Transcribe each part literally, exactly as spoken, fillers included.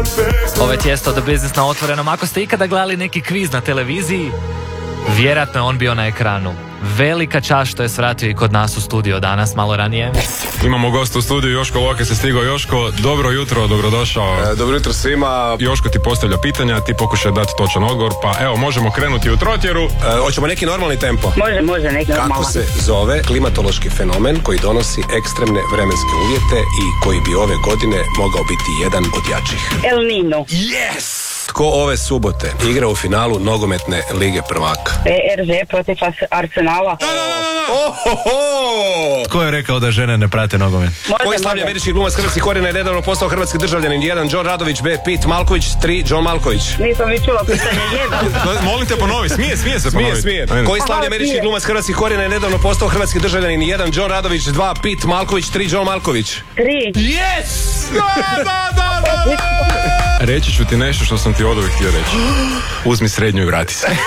Ovo je Tijesto The Business na Otvorenom. Ako ste ikada gledali neki kviz na televiziji, vjerojatno je on bio na ekranu. Velika čast što je svratio i kod nas u studio danas, malo ranije. Imamo gosta u studiju, Joško Lokes je stigao. Joško, dobro jutro, dobrodošao. E, dobro jutro svima. Joško ti postavlja pitanja, ti pokušaj dati točan odgovor, pa evo, možemo krenuti u trotjeru. E, hoćemo neki normalni tempo? Može, može, neki normalan. Kako se zove klimatološki fenomen koji donosi ekstremne vremenske uvjete i koji bi ove godine mogao biti jedan od jačih? El Nino. Yes! Tko ove subote igra u finalu nogometne lige prvaka? P R G protiv Arsenala. Da, da, da, da. Ohoho! Tko je rekao da žene ne prate nogomet? Koji slavni američki glumac hrvatskih korijena je nedavno postao hrvatski državljanin? jedan. John Radović, B. Pete Malković, tri. John Malković. Nisam vi čula pitanje jedan. Molim te ponovi, smije, smije se ponovi. Smije, smije. Koji slavni američki glumac hrvatskih korijena je nedavno postao hrvatski državljanin? jedan. John Radović, dva. Pete Malković, tri. John Malković. Tri. Yes! Da, da, da, da, da. Reći ću ti nešto što sam ti od uvijek htio reći. Uzmi srednju i vrati se.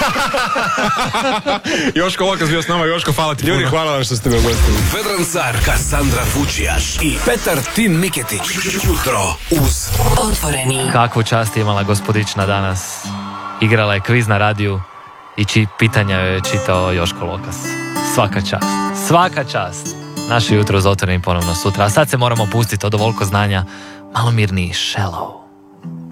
Joško Lokes bio s nama. Joško, hvala ti puno. Ljudi, hvala vam što ste me ugostili. Vedran Car, Kassandra Fučijaš i Petar Tin Miketić. Jutro uz Otvoreni. Kakvu čast je imala gospodična danas. Igrala je kviz na radiju i či pitanja joj je čitao Joško Lokes. Svaka čast. Svaka čast. Naše jutro uz Otvoreni ponovno sutra. A sad se moramo pustiti od ovoliko znanja malo mirniji, shallow.